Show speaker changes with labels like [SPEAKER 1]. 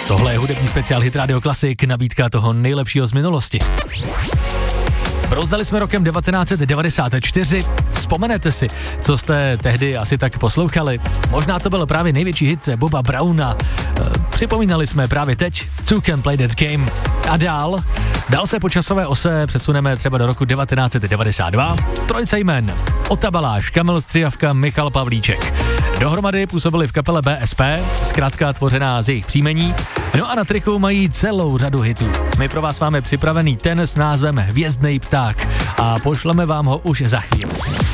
[SPEAKER 1] Tohle je hudební speciál Hit Radio Classic, nabídka toho nejlepšího z minulosti. Rozdali jsme rokem 1994. Vzpomenete si, co jste tehdy asi tak poslouchali? Možná to byl právě největší hit Boba Browna. Připomínali jsme právě teď Two Can Play That Game. A dál se po časové ose přesuneme třeba do roku 1992. Trojce jmen: Ota Baláš, Kamil Střijavka, Michal Pavlíček. Dohromady působili v kapele BSP, zkrátka tvořená z jejich příjmení. No a na triku mají celou řadu hitů. My pro vás máme připravený ten s názvem Hvězdnej pták a pošleme vám ho už za chvíli.